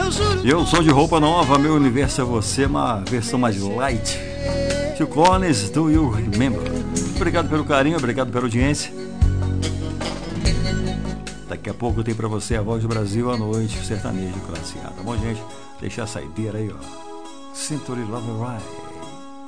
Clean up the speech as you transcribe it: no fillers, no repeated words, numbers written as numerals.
Eu sou de roupa nova, meu universo é você, uma versão mais light. Phil Collins, Do You Remember? Obrigado pelo carinho, obrigado pela audiência. Daqui a pouco tem pra você a Voz do Brasil à noite, sertanejo classe A, tá bom, gente? Deixa a saideira aí, ó. Century Love Ride.